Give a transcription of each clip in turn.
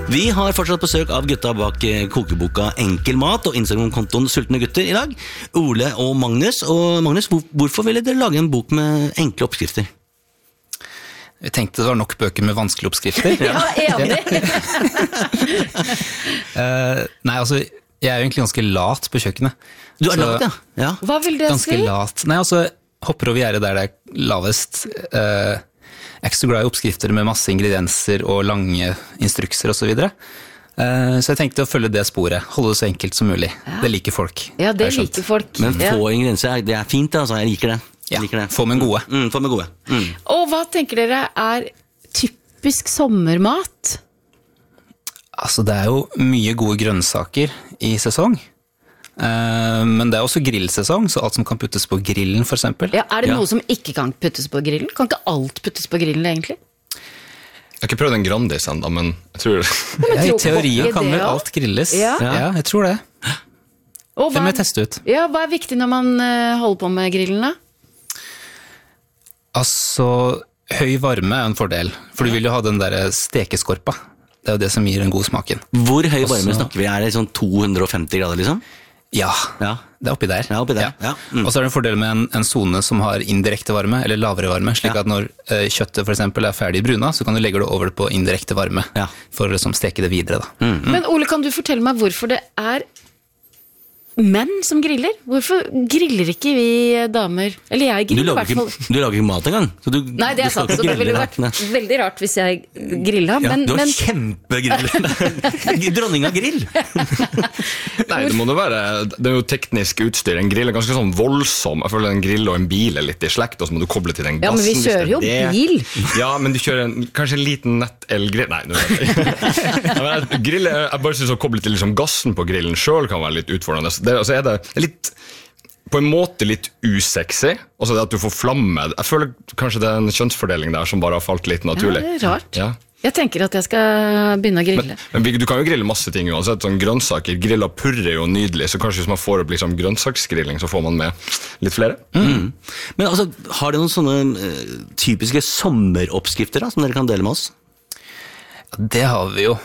Vi har fortsatt besøk av gutta bak kokeboka Enkel mat og Instagram-kontoen Sultne gutter I dag, Ole og Magnus. Og Magnus, hvorfor ville dere lage en bok med enkle oppskrifter? Vi tenkte det var nok bøker med vanskelige oppskrifter. Ja, enig. Nei, altså, jeg jo egentlig ganske lat på kjøkkenet. Du lat, ja. Ja. Hva vil det ganske si? Lat. Nei, altså, hopper over gjerdet der det lavest. Jeg ikke så glad I oppskrifter med masse ingredienser og lange instrukser og så videre. Så jeg tenkte å følge det sporet, holde det så enkelt som mulig. Ja. Det liker folk. Ja, det liker folk. Men få ingredienser, det fint altså, jeg liker det. Ja, liker det. Få med gode. Få med gode. Og hva tenker dere typisk sommermat? Altså, det jo mye gode grønnsaker I sesong. Men det også grillsesong, så alt som kan puttes på grillen for eksempel. Ja, det noe som ikke kan puttes på grillen? Kan ikke alt puttes på grillen egentlig? Jeg har ikke prøvd en Grandis enda, men jeg tror I teorien kan vel alt grilles. Ja, jeg tror det. Det må jeg teste ut. Ja, hva viktig når man holder på med grillen da? Altså, høy varme en fordel, for du vil jo ha den der stekeskorpa. Det jo det som gir den gode smaken. Hvor høy varme snakker vi? Det sånn 250 grader liksom? Ja, det oppi der. Ja, oppi der. Ja. Og så det en fordel med en zone som har indirekte varme, eller lavere varme, slik at når kjøttet for eksempel ferdig bruna, så kan du legge det over på indirekte varme, for å liksom steke det videre. Da. Men Ole, kan du fortelle meg hvorfor det menn som griller? Hvorfor griller ikke vi damer? Eller jeg griller I hvert fall. Du lager ikke mat engang. Nei, det sant, så det ville vært veldig rart hvis jeg grillet. Ja, du har kjempegrill. Dronning av grill. Nei, det må det være. Det jo teknisk utstyr. En grill ganske sånn voldsom. Jeg føler en grill og en bil litt I slekt, og så må du koble til den gassen. Ja, men vi kjører jo bil. Ja, men du kjører kanskje en liten nett-elgrill. Nei, grill, jeg bare synes å koble til liksom gassen på grillen selv kan være litt utfordrende. Det det litt, på en måte litt usexy, og så det at du får flamme. Jeg føler kanskje det en kjønnsfordeling der som bare har falt litt naturlig. Ja, det rart. Ja. Jeg tenker at jeg skal begynne å grille. Men du kan jo grille masse ting uansett, sånn grønnsaker, grill og purre jo nydelig, så kanskje hvis man får opp liksom grønnsaksgrilling, så får man med litt flere. Men altså, har dere noen sånne typiske sommeroppskrifter da, som dere kan dele med oss? Det har vi jo.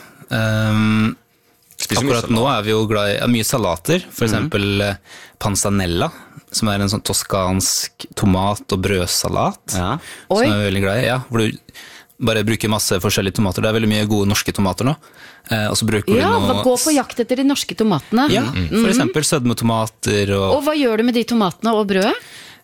Akkurat nå vi jo glad I mye salater, for eksempel panzanella, som en sånn toskansk tomat- og brødsalat, som jeg veldig glad I, hvor du bare bruker masse forskjellige tomater. Det veldig mye gode norske tomater nå. Og så bruker du noe... gå på jakt etter de norske tomatene. Ja, for eksempel sødmetomater og... Og hva gjør du med de tomatene og brødet?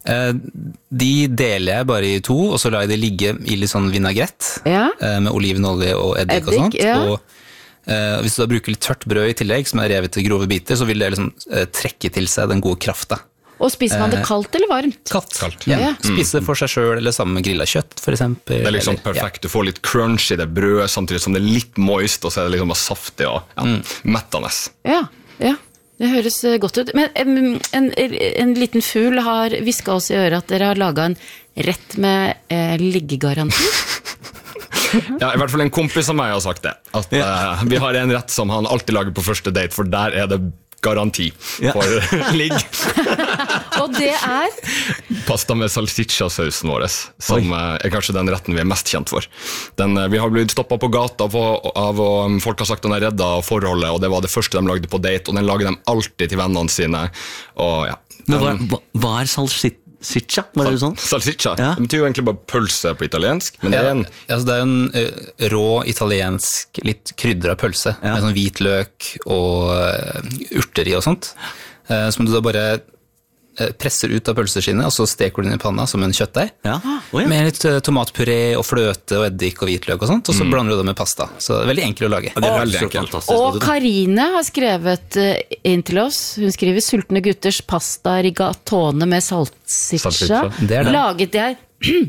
De deler jeg bare I 2, og så lar jeg det ligge I litt sånn vinagrett, med olivenolje og eddik og sånt, og hvis du da bruker litt tørt brød I tillegg, som revet til grove biter, så vil det liksom trekke til seg den gode krafta. Og spiser man det kaldt eller varmt? Kaldt. Ja. Spise for seg selv, eller sammen med grillet kjøtt, for eksempel. Det liksom perfekt, du får litt crunch I det brødet, samtidig som det litt moist, og så det liksom saftig og mettende. Ja, det høres godt ut. Men en liten fugl har visket oss I øret at dere har laget en rett med liggegaranti. Ja, I hvert fall en kompis av meg har sagt det. At vi har en rett som han alltid lager på første date, for der det garanti for ligg. Og det pasta med salsiccia-sausen vår, som kanskje den retten vi mest kjent for. Vi har blitt stoppet på gata av og folk har sagt den reddet forholdet, og det var det første de lagde på date, og den lager de alltid til vennene sine. Og, Men hva salsiccia? Var det sånn? Salsiccia, det betyr jo egentlig bare pølse på italiensk, men det det en rå italiensk, litt krydret pølse, med sånn hvitløk og urter I og sånt, som du da bare presser ut av pølseskinnet, og så steker du den I panna som en kjøttdeig, med litt tomatpuré og fløte og eddik og hvitløk og sånt, og så blander du det med pasta. Så det veldig enkelt å lage. Det veldig enkelt. Og Karine har skrevet inn til oss, hun skriver sultne gutters pasta rigatone med salsiccia. Det det. Laget jeg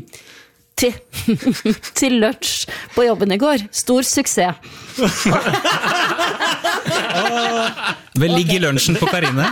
til lunsj på jobben I går. Stor suksess. Vel ligger lunsjen på Karine.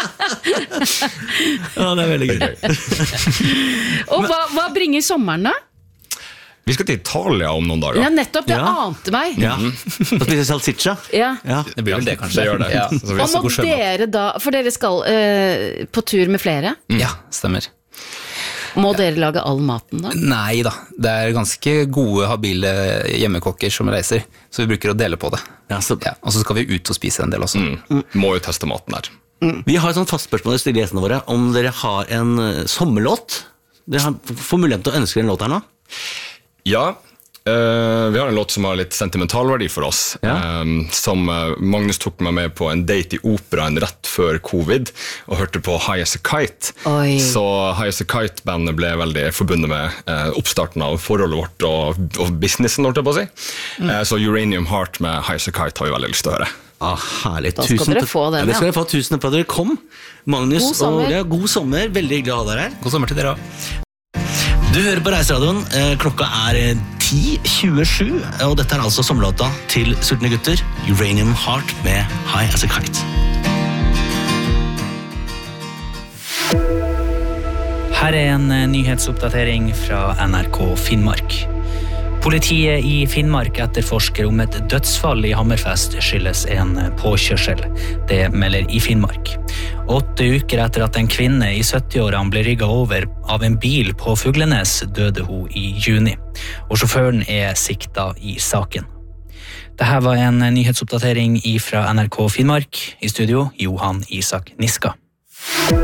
Det veldig gøy. Og hva bringer sommeren da? Vi skal til Italia om noen dager. Ja, nettopp, det ante meg. Og spiser salsiccia. Det blir vel det kanskje. Det gjør det. Og må dere da, for dere skal på tur med flere? Ja, stemmer. Må dere lage all maten da? Nei da, det ganske gode, habile hjemmekokker som reiser, så vi bruker å dele på det. Ja, så... Ja, og så skal vi ut og spise en del også. Må jo teste maten her. Vi har et sånt fast spørsmål til gjestene våre, om dere har en sommerlåt. Dere får mulighet til å ønske en låt her nå. Ja, vi har en låt som har litt sentimentalverdi for oss, som Magnus tok meg med på en date i operaen rett før covid, og hørte på High As A Kite. Oi. Så High As A Kite-bandet ble veldig forbundet med oppstarten av forholdet vårt og businessen, holdt jeg på å si. Så Uranium Heart med High As A Kite har vi veldig lyst til å høre. Herlig. Da skal dere få den, det skal dere få. Tusen takk for at dere kom. Magnus God sommer. og Ole, god sommer. Veldig hyggelig å ha dere her. God sommer til dere også. Du hører på Reiseradioen. Klokka 10:27, og dette altså sommerlåta til Sultne gutter, Uranium Heart med High As A Kite. Her en nyhetsoppdatering fra NRK Finnmark. Politiet i Finnmark etterforsker om et dødsfall i Hammerfest skyldes en påkjørsel. Det melder i Finnmark. 8 uker etter at en kvinne i 70-årene ble rygget over av en bil på Fuglenes, døde hun i juni. Og sjåføren sikta i saken. Dette var en nyhetsoppdatering fra NRK Finnmark. I studio, Johan Isak Niska.